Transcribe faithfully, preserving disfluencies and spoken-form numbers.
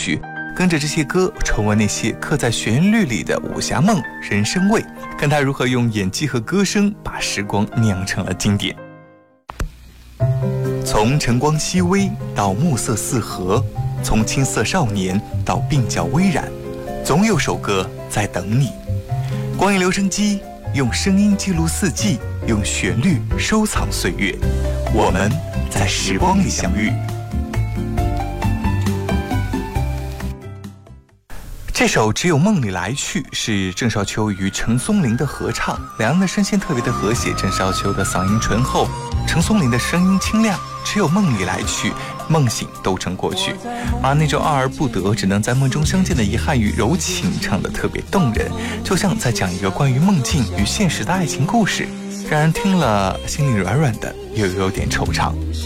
曲，跟着这些歌重温那些刻在旋律里的武侠梦、人生味，看他如何用演技和歌声把时光酿成了经典。从晨光熹微到暮色四合，从青涩少年到鬓角微染，总有首歌在等你。光影留声机，用声音记录四季，用旋律收藏岁月，我们在时光里相遇。这首《只有梦里来去》是郑少秋与陈松伶的合唱，两人的声线特别的和谐，郑少秋的嗓音醇厚，陈松伶的声音清亮。只有梦里来去，梦醒都成过去，把那种爱而不得只能在梦中相见的遗憾与柔情唱得特别动人，就像在讲一个关于梦境与现实的爱情故事，让人听了心里软软的，又有点惆怅。